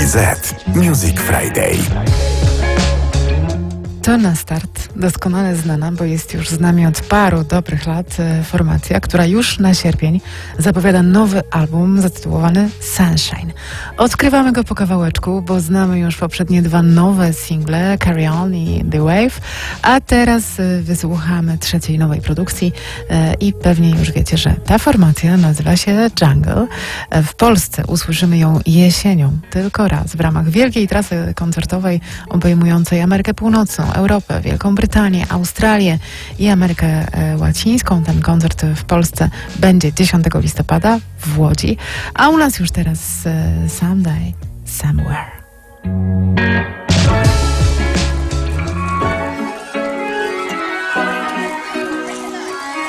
DZ Music Friday. To na start doskonale znana, bo jest już z nami od paru dobrych lat formacja, która już na sierpień zapowiada nowy album zatytułowany Sunshine. Odkrywamy go po kawałeczku, bo znamy już poprzednie dwa nowe single, Carry On i The Wave, a teraz wysłuchamy trzeciej nowej produkcji i pewnie już wiecie, że ta formacja nazywa się Jungle. W Polsce usłyszymy ją jesienią tylko raz w ramach wielkiej trasy koncertowej obejmującej Amerykę Północną, Europę, Wielką Brytanię, Australię i Amerykę Łacińską. Ten koncert w Polsce będzie 10 listopada w Łodzi, a u nas już teraz Someday, Somewhere.